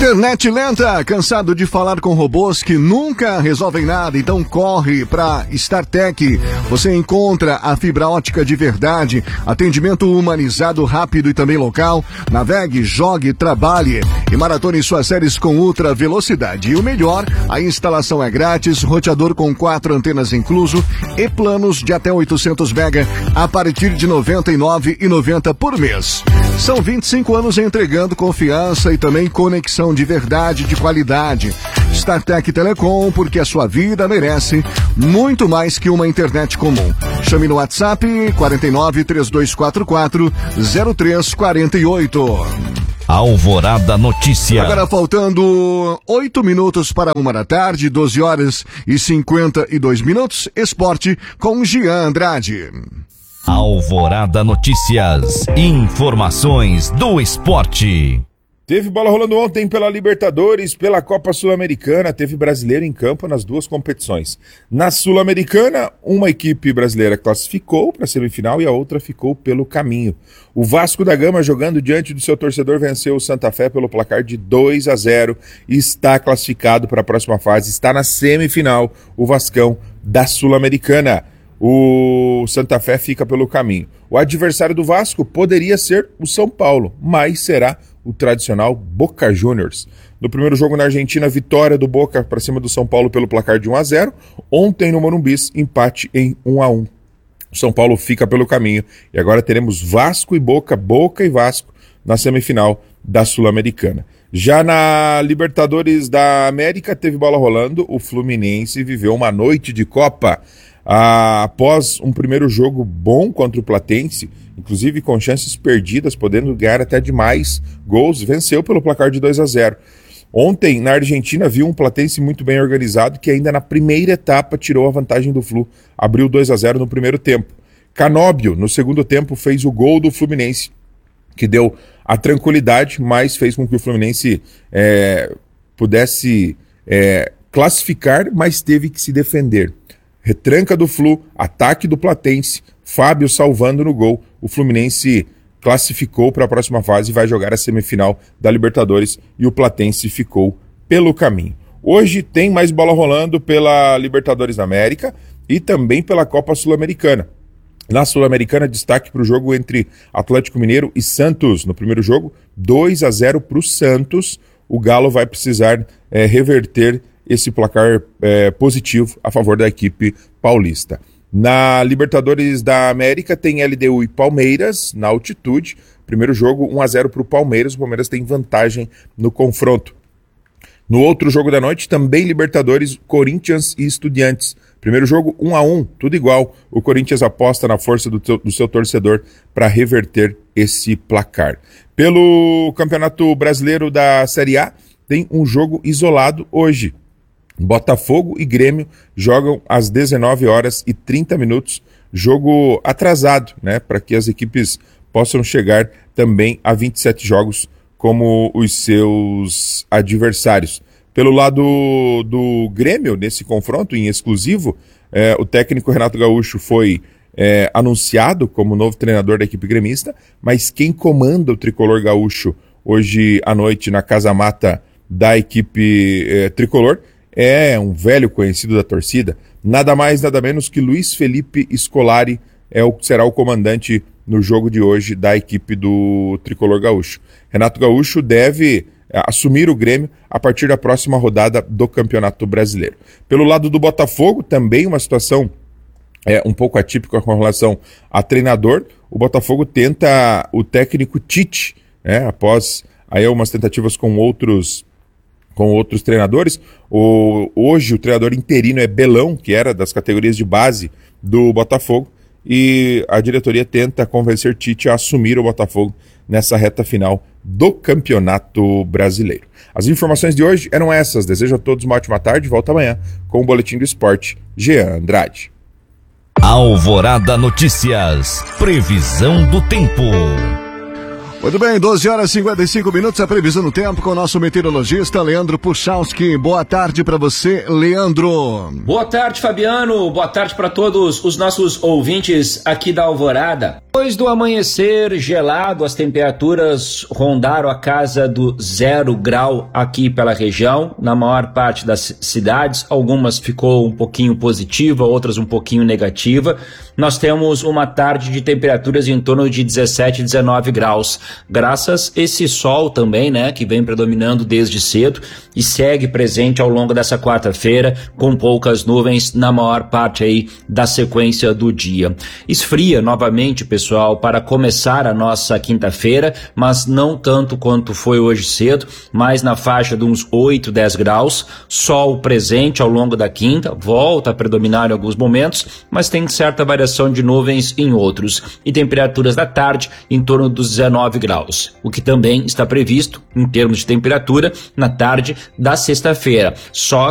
Internet lenta, cansado de falar com robôs que nunca resolvem nada, então corre para StarTech. Você encontra a fibra ótica de verdade, atendimento humanizado, rápido e também local. Navegue, jogue, trabalhe e maratone suas séries com ultra velocidade. E o melhor, a instalação é grátis, roteador com 4 antenas incluso e planos de até 800 mega a partir de R$ 99,90 por mês. São 25 anos entregando confiança e também conexão de verdade, de qualidade. StarTech Telecom, porque a sua vida merece muito mais que uma internet comum. Chame no WhatsApp 49 3244 0348. Alvorada Notícia. Agora faltando 8 minutos para 1h, 12 horas e 52 minutos. Esporte com Jean Andrade. Alvorada Notícias. Informações do esporte. Teve bola rolando ontem pela Libertadores, pela Copa Sul-Americana, teve brasileiro em campo nas duas competições. Na Sul-Americana, uma equipe brasileira classificou para a semifinal e a outra ficou pelo caminho. O Vasco da Gama, jogando diante do seu torcedor, venceu o Santa Fé pelo placar de 2-0 e está classificado para a próxima fase, está na semifinal, o Vascão da Sul-Americana. O Santa Fé fica pelo caminho. O adversário do Vasco poderia ser o São Paulo, mas será o tradicional Boca Juniors. No primeiro jogo na Argentina, vitória do Boca para cima do São Paulo pelo placar de 1-0. Ontem no Morumbi, empate em 1-1. O São Paulo fica pelo caminho e agora teremos Vasco e Boca, Boca e Vasco na semifinal da Sul-Americana. Já na Libertadores da América teve bola rolando, o Fluminense viveu uma noite de Copa. Após um primeiro jogo bom contra o Platense, inclusive com chances perdidas, podendo ganhar até de mais gols, venceu pelo placar de 2-0. Ontem, na Argentina, viu um Platense muito bem organizado, que ainda na primeira etapa tirou a vantagem do Flu, abriu 2-0 no primeiro tempo. Canóbio, no segundo tempo, fez o gol do Fluminense, que deu a tranquilidade, mas fez com que o Fluminense pudesse classificar, mas teve que se defender. Retranca do Flu, ataque do Platense, Fábio salvando no gol. O Fluminense classificou para a próxima fase e vai jogar a semifinal da Libertadores e o Platense ficou pelo caminho. Hoje tem mais bola rolando pela Libertadores da América e também pela Copa Sul-Americana. Na Sul-Americana, destaque para o jogo entre Atlético Mineiro e Santos. No primeiro jogo, 2-0 para o Santos. O Galo vai precisar reverter esse placar positivo a favor da equipe paulista. Na Libertadores da América tem LDU e Palmeiras na altitude. Primeiro jogo 1-0 para o Palmeiras tem vantagem no confronto. No outro jogo da noite também Libertadores, Corinthians e Estudiantes. Primeiro jogo 1-1, tudo igual. O Corinthians aposta na força do seu torcedor para reverter esse placar. Pelo Campeonato Brasileiro da Série A tem um jogo isolado hoje. Botafogo e Grêmio jogam às 19h30, jogo atrasado, né, para que as equipes possam chegar também a 27 jogos como os seus adversários. Pelo lado do Grêmio, nesse confronto em exclusivo, o técnico Renato Gaúcho foi anunciado como novo treinador da equipe gremista, mas quem comanda o tricolor gaúcho hoje à noite na Casa Mata da equipe tricolor é um velho conhecido da torcida, nada mais, nada menos que Luiz Felipe Scolari será o comandante no jogo de hoje da equipe do Tricolor Gaúcho. Renato Gaúcho deve assumir o Grêmio a partir da próxima rodada do Campeonato Brasileiro. Pelo lado do Botafogo, também uma situação um pouco atípica com relação a treinador. O Botafogo tenta o técnico Tite, após aí umas tentativas com outros treinadores. Hoje o treinador interino é Belão, que era das categorias de base do Botafogo, e a diretoria tenta convencer Tite a assumir o Botafogo nessa reta final do Campeonato Brasileiro. As informações de hoje eram essas. Desejo a todos uma ótima tarde. Volta amanhã com o Boletim do Esporte. Jean Andrade. Alvorada Notícias. Previsão do tempo. Muito bem, 12h55, a previsão do tempo com o nosso meteorologista Leandro Puchalski. Boa tarde para você, Leandro. Boa tarde, Fabiano. Boa tarde para todos os nossos ouvintes aqui da Alvorada. Depois do amanhecer gelado, as temperaturas rondaram a casa do 0 grau aqui pela região, na maior parte das cidades. Algumas ficou um pouquinho positiva, outras um pouquinho negativa. Nós temos uma tarde de temperaturas em torno de 17, 19 graus. Graças a esse sol também, né, que vem predominando desde cedo e segue presente ao longo dessa quarta-feira, com poucas nuvens na maior parte aí da sequência do dia. Esfria novamente, pessoal, para começar a nossa quinta-feira, mas não tanto quanto foi hoje cedo, mais na faixa de uns 8, 10 graus, sol presente ao longo da quinta, volta a predominar em alguns momentos, mas tem certa variação de nuvens em outros, e temperaturas da tarde em torno dos 19 graus, o que também está previsto em termos de temperatura na tarde da sexta-feira, só